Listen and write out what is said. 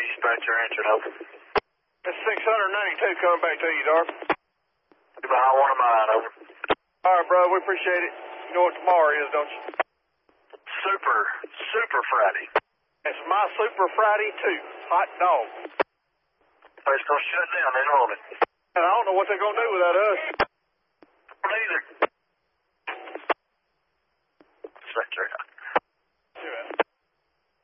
dispatcher answered, over. It's 692 coming back to you, Darby. You're behind one of mine, over. All right, bro, we appreciate it. You know what tomorrow is, don't you? Super Friday. It's my Super Friday, too. Hot dog. It's going to shut down in a moment. And I don't know what they're going to do without us.